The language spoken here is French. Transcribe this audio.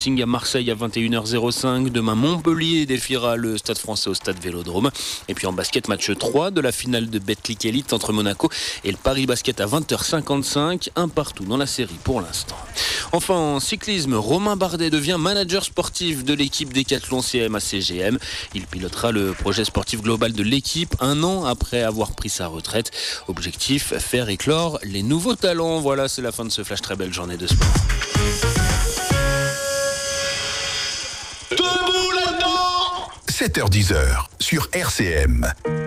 À Marseille à 21h05. Demain, Montpellier défiera le Stade Français au Stade Vélodrome. Et puis en basket, match 3 de la finale de Betclic Elite entre Monaco et le Paris Basket à 20h55. Un partout dans la série pour l'instant. Enfin, en cyclisme, Romain Bardet devient manager sportif de l'équipe Décathlon CMA-CGM. Il pilotera le projet sportif global de l'équipe un an après avoir pris sa retraite. Objectif, faire éclore les nouveaux talents. Voilà, c'est la fin de ce flash. Très belle journée de sport. Debout là-dedans 7h-10h sur RCM.